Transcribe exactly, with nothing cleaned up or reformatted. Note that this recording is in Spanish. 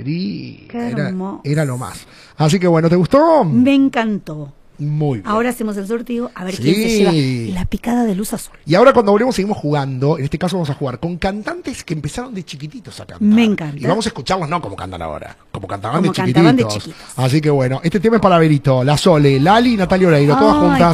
divina. Qué Era, hermoso. era lo más. Así que bueno, ¿te gustó? Me encantó. Muy bien. Ahora hacemos el sorteo a ver Sí. quién se lleva la picada de luz azul. Y ahora cuando volvemos seguimos jugando. En este caso vamos a jugar con cantantes que empezaron de chiquititos a cantar. Me encanta. Y vamos a escucharlos no como cantan ahora, como cantaban, Como de, cantaban de chiquititos. chiquitos. Así que bueno, este tema es para Berito, La Sole, Lali y Natalia Oreiro, todas Ay, juntas.